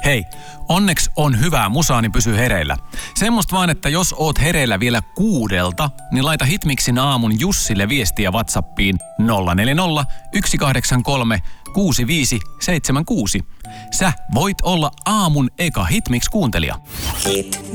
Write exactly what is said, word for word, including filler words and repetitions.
Hei, onneksi on hyvää musaa, niin pysy hereillä. Semmosta vaan, että jos oot hereillä vielä kuudelta, niin laita Hitmixin aamun Jussille viestiä WhatsAppiin nolla neljä nolla, yksi kahdeksan kolme, kuusi viisi seitsemän kuusi. Sä voit olla aamun eka Hitmix-kuuntelija. Hit